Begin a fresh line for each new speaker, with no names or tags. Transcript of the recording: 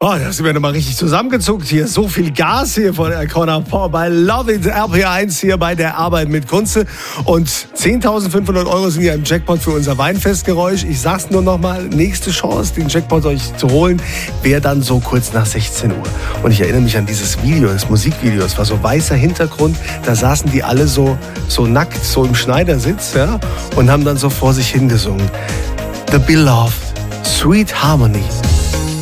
Oh, da sind wir nochmal richtig zusammengezuckt hier. So viel Gas hier von Connor Paul bei Love It RPR1 hier bei der Arbeit mit Kunze. Und 10.500 € sind ja im Jackpot für unser Weinfestgeräusch. Ich sag's nur nochmal, nächste Chance, den Jackpot euch zu holen, wäre dann so kurz nach 16 Uhr. Und ich erinnere mich an dieses Video, das Musikvideo. Es war so weißer Hintergrund, da saßen die alle so nackt, so im Schneidersitz, ja, und haben dann so vor sich hingesungen. The Beloved, Sweet Harmony.